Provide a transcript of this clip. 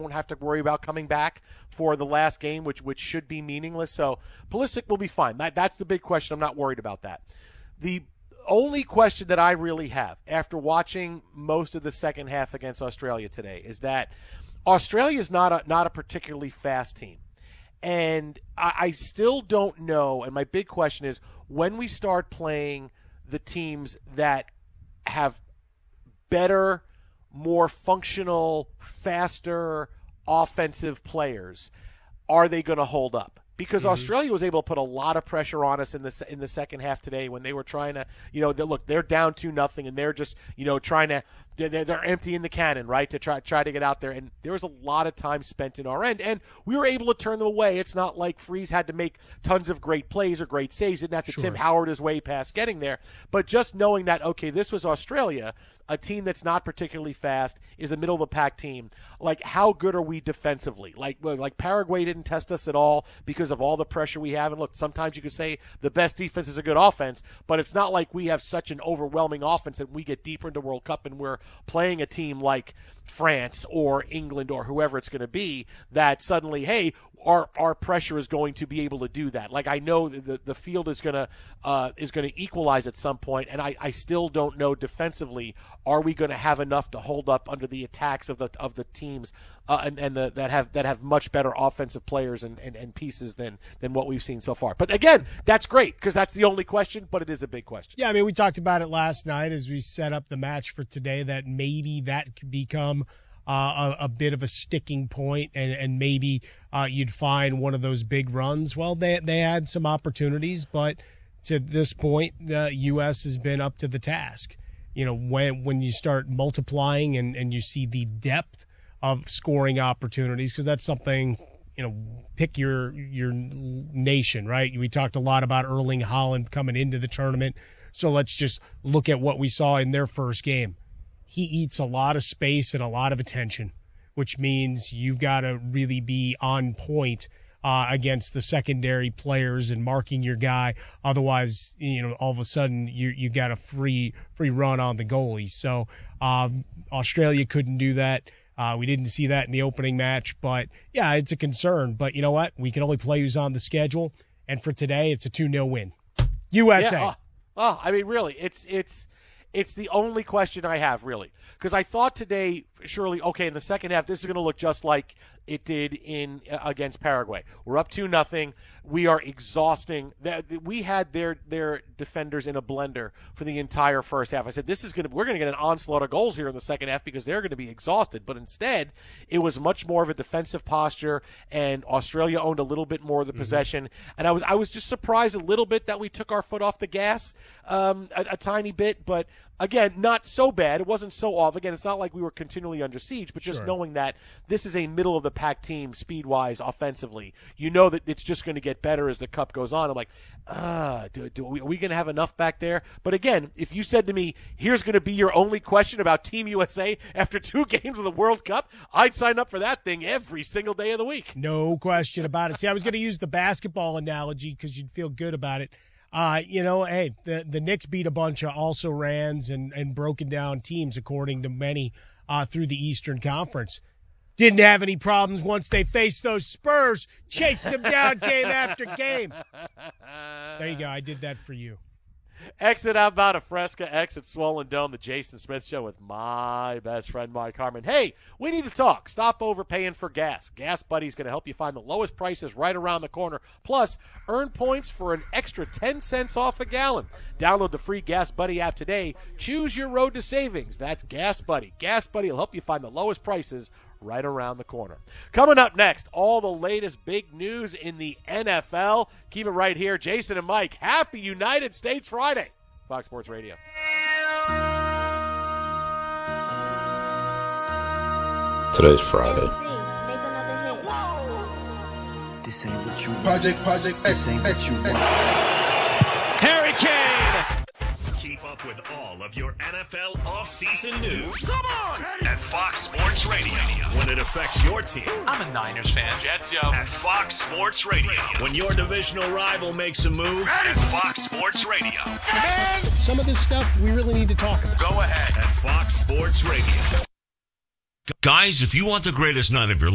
won't have to worry about coming back for the last game, which should be meaningless. So Pulisic will be fine. That's the big question. I'm not worried about that. The only question that I really have after watching most of the second half against Australia today is that Australia is not a particularly fast team. And I still don't know, and my big question is, when we start playing the teams that have better, more functional, faster offensive players, are they going to hold up? Because Australia was able to put a lot of pressure on us in the second half today when they were trying to, they're down 2-0 and they're just, trying to, they're emptying the cannon, right, to try to get out there. And there was a lot of time spent in our end, and we were able to turn them away. It's not like Freeze had to make tons of great plays or great saves. Didn't have to Tim Howard his way past getting there. But just knowing that, okay, this was Australia, a team that's not particularly fast, is a middle-of-the-pack team. Like, how good are we defensively? Like Paraguay didn't test us at all because of all the pressure we have. And look, sometimes you could say the best defense is a good offense, but it's not like we have such an overwhelming offense that we get deeper into World Cup and we're playing a team like France or England or whoever it's going to be that suddenly, hey, our pressure is going to be able to do that. Like, I know the field is going to equalize at some point, and I still don't know defensively, are we going to have enough to hold up under the attacks of the teams that have much better offensive players and pieces than what we've seen so far. But again, that's great because that's the only question, but it is a big question. Yeah, I mean, we talked about it last night as we set up the match for today, that maybe that could become a bit of a sticking point, and maybe you'd find one of those big runs. Well, they had some opportunities, but to this point, the U.S. has been up to the task. When you start multiplying and you see the depth of scoring opportunities, because that's something, pick your nation, right? We talked a lot about Erling Haaland coming into the tournament, so let's just look at what we saw in their first game. He eats a lot of space and a lot of attention, which means you've got to really be on point against the secondary players and marking your guy. Otherwise, all of a sudden you got a free run on the goalie. So Australia couldn't do that. We didn't see that in the opening match, but yeah, it's a concern. But you know what? We can only play who's on the schedule, and for today, it's a 2-0 win. USA. Yeah, I mean, really, it's the only question I have, really, because I thought today, surely, okay, in the second half, this is going to look just like it did against Paraguay. We're up 2-0. We are exhausting. We had their defenders in a blender for the entire first half. I said, we're going to get an onslaught of goals here in the second half because they're going to be exhausted. But instead, it was much more of a defensive posture, and Australia owned a little bit more of the possession. And I was just surprised a little bit that we took our foot off the gas a tiny bit, but again, not so bad. It wasn't so off. Again, it's not like we were continually under siege, but just knowing that this is a middle-of-the-pack team speed-wise, offensively, you know that it's just going to get better as the cup goes on. I'm like, are we going to have enough back there? But again, if you said to me, here's going to be your only question about Team USA after 2 games of the World Cup, I'd sign up for that thing every single day of the week. No question about it. See, I was going to use the basketball analogy because you'd feel good about it. Hey, the Knicks beat a bunch of also-rans and broken down teams, according to many, through the Eastern Conference. Didn't have any problems once they faced those Spurs, chased them down game after game. There you go. I did that for you. Exit Outbound of Fresca, exit Swollen Dome, the Jason Smith Show with my best friend, Mike Harmon. Hey, we need to talk. Stop overpaying for gas. Gas Buddy's going to help you find the lowest prices right around the corner. Plus, earn points for an extra 10 cents off a gallon. Download the free Gas Buddy app today. Choose your road to savings. That's Gas Buddy. Gas Buddy will help you find the lowest prices right around the corner. Coming up next, all the latest big news in the NFL. Keep it right here. Jason and Mike, happy United States Friday. Fox Sports Radio. Today's Friday. This ain't what you want. Project This ain't what you want. Harry Kane! Keep up with all of your NFL offseason news. Come on! At Fox Sports Radio. When it affects your team. I'm a Niners fan. Jets, yo. At Fox Sports Radio. When your divisional rival makes a move. At Fox Sports Radio. Some of this stuff we really need to talk about. Go ahead. At Fox Sports Radio. Guys, if you want the greatest night of your